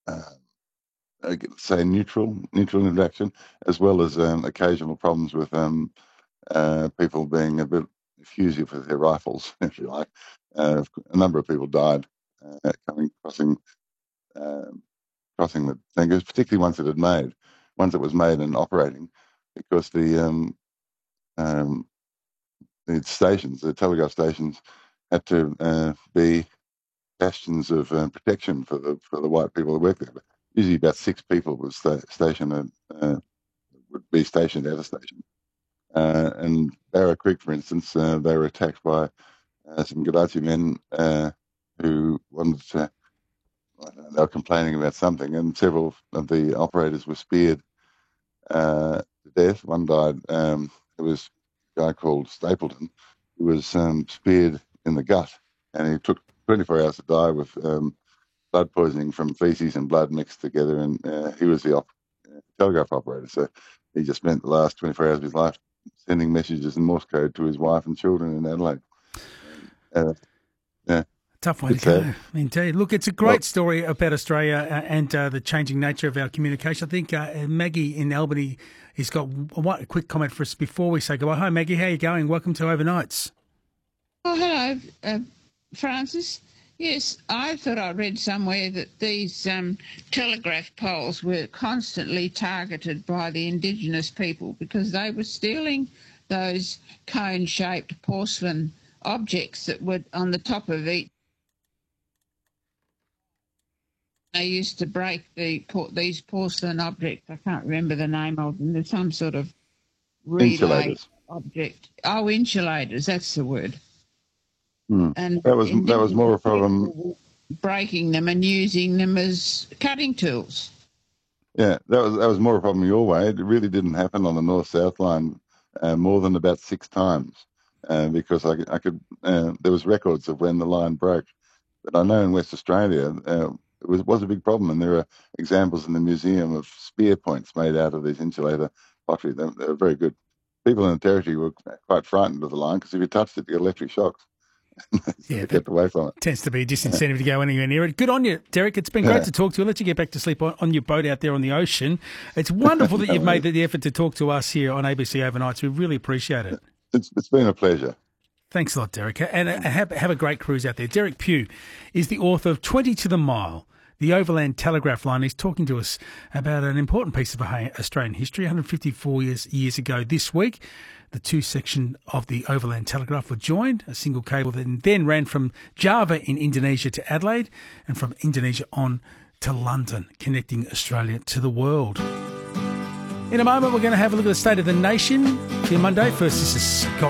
uh, say neutral interaction, as well as occasional problems with people being a bit effusive with their rifles, if you like. A number of people died crossing um, crossing the thing, particularly ones that was made and operating, because um, the telegraph stations, had to be bastions of protection for the white people that work there. But usually, about 6 people would be stationed at a station. And Barrow Creek, for instance, they were attacked by some Gadachi men who wanted to. They were complaining about something, and several of the operators were speared to death. One died. It was a guy called Stapleton who was speared in the gut, and he took 24 hours to die with blood poisoning from feces and blood mixed together. And he was the telegraph operator, so he just spent the last 24 hours of his life sending messages in Morse code to his wife and children in Adelaide. Yeah, Tough way to go, indeed. Look, it's a great story about Australia and the changing nature of our communication. I think Maggie in Albany has got a quick comment for us before we say goodbye. Hi, Maggie. How are you going? Welcome to Overnights. Oh, hello, Francis. Yes, I thought I read somewhere that these telegraph poles were constantly targeted by the Indigenous people because they were stealing those cone-shaped porcelain objects that were on the top of each. They used to break these porcelain objects. I can't remember the name of them. There's some sort of relay insulators. Object. Oh, insulators. That's the word. And that was more a problem. Breaking them and using them as cutting tools. Yeah, that was more a problem your way. It really didn't happen on the north-south line more than about 6 times because I could. There was records of when the line broke, but I know in West Australia it was a big problem, and there are examples in the museum of spear points made out of these insulator pottery. They were very good. People in the territory were quite frightened of the line because if you touched it, you get electric shocks. Yeah, kept away from it. Tends to be a disincentive to go anywhere near it. Good on you, Derek. It's been great to talk to you. I'll let you get back to sleep on your boat out there on the ocean. It's wonderful that you've made the effort to talk to us here on ABC Overnights. We really appreciate it. It's been a pleasure. Thanks a lot, Derek. And have a great cruise out there. Derek Pugh is the author of 20 to the Mile, the Overland Telegraph Line. He's talking to us about an important piece of Australian history. 154 years ago this week, the 2-section of the Overland Telegraph were joined. A single cable that then ran from Java in Indonesia to Adelaide and from Indonesia on to London, connecting Australia to the world. In a moment, we're going to have a look at the state of the nation for your Monday. First, this is Scott